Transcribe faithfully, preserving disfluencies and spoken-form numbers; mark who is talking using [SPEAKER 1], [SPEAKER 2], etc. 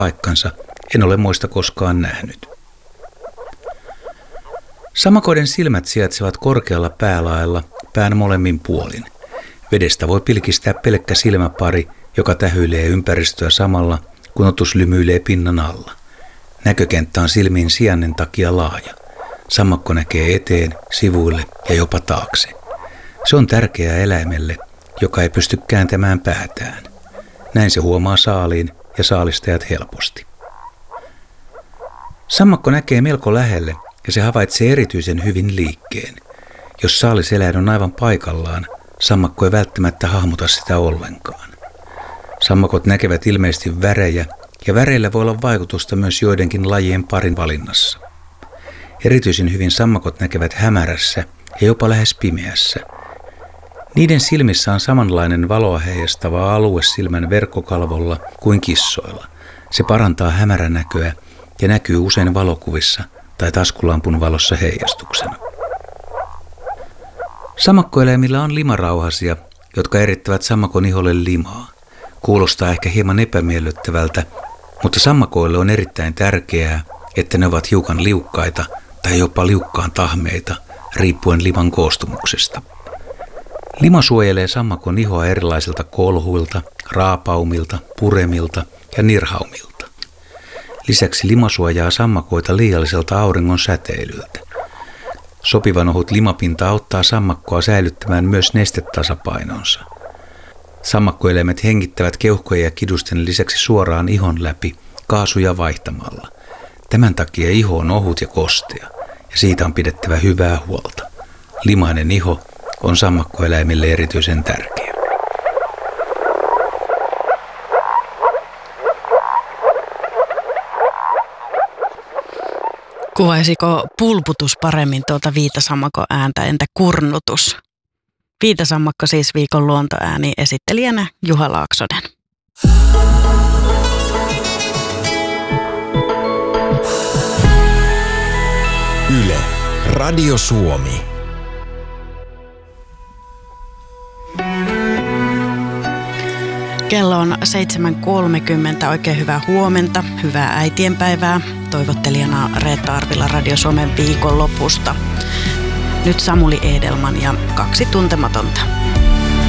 [SPEAKER 1] paikkansa, en ole muista koskaan nähnyt. Sammakoiden silmät sijaitsevat korkealla päälaella pään molemmin puolin. Vedestä voi pilkistää pelkkä silmäpari, joka tähyilee ympäristöä samalla, kun otus lymyilee pinnan alla. Näkökenttä on silmiin sijainnin takia laaja. Sammakko näkee eteen, sivuille ja jopa taakse. Se on tärkeää eläimelle, joka ei pysty kääntämään päätään. Näin se huomaa saaliin ja saalistajat helposti. Sammakko näkee melko lähelle ja se havaitsee erityisen hyvin liikkeen. Jos saaliseläin on aivan paikallaan, sammakko ei välttämättä hahmota sitä ollenkaan. Sammakot näkevät ilmeisesti värejä ja väreillä voi olla vaikutusta myös joidenkin lajien parin valinnassa. Erityisen hyvin sammakot näkevät hämärässä ja jopa lähes pimeässä. Niiden silmissä on samanlainen valoa heijastava alue silmän verkkokalvolla kuin kissoilla. Se parantaa hämäränäköä ja näkyy usein valokuvissa tai taskulampun valossa heijastuksena. Sammakkoeläimillä on limarauhasia, jotka erittävät sammakon iholle limaa. Kuulostaa ehkä hieman epämiellyttävältä, mutta sammakoille on erittäin tärkeää, että ne ovat hiukan liukkaita tai jopa liukkaan tahmeita, riippuen liman koostumuksesta. Lima suojelee sammakon ihoa erilaisilta kolhuilta, raapaumilta, puremilta ja nirhaumilta. Lisäksi lima suojaa sammakoita liialliselta auringon säteilyltä. Sopivan ohut limapinta auttaa sammakkoa säilyttämään myös nestetasapainonsa. Sammakkoeläimet hengittävät keuhkojen ja kidusten lisäksi suoraan ihon läpi kaasuja vaihtamalla. Tämän takia iho on ohut ja kostea, ja siitä on pidettävä hyvää huolta. Limainen iho on sammakkoeläimille erityisen tärkeä.
[SPEAKER 2] Kuvaisiko pulputus paremmin tuota viitasammakon ääntä, entä kurnutus? Viitasammakko siis viikon luontoääni, esittelijänä Juha Laaksonen.
[SPEAKER 3] Yle, Radio Suomi.
[SPEAKER 2] Kello on seitsemän kolmekymmentä. Oikein hyvää huomenta, hyvää äitienpäivää. Toivottelijana Reetta Arvila Radio Suomen viikonlopusta. Nyt Samuli Edelman ja kaksi tuntematonta.